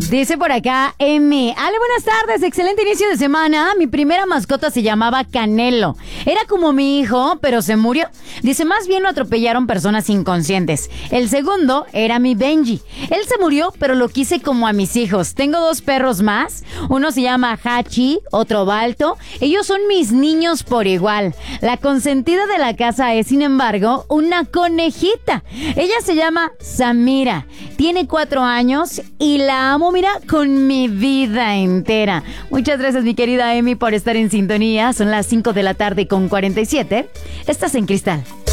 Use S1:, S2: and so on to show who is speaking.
S1: Dice por acá, Emi. Ale, buenas tardes, excelente inicio de semana. Mi primera mascota se llamaba Canelo. Era como mi hijo, pero se murió. Dice, más bien lo atropellaron personas inconscientes. El segundo era mi Benji. Él se murió, pero lo quise como a mis hijos. Tengo 2 perros más. Uno se llama Hachi, otro Balto. Ellos son mis niños por igual. La consentida de la casa es, sin embargo, una conejita. Ella se llama Samira. Tiene 4 años y la amo, mira, con mi vida entera. Muchas gracias, mi querida Emi, por estar en sintonía. Son las 5 de la tarde con 47. Estás en Cristal.